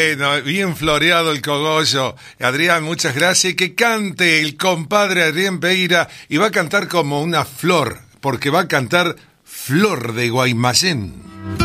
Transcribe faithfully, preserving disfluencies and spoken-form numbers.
bueno, bien floreado el cogollo. Adrián, muchas gracias. Y que cante el compadre Adrián Pereira, y va a cantar como una flor, porque va a cantar Flor de Guaymallén.